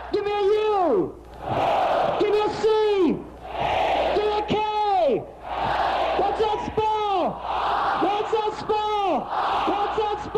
Give me a U. Give me a C. Give me a K. What's that spell? What's that spell? What's that spell?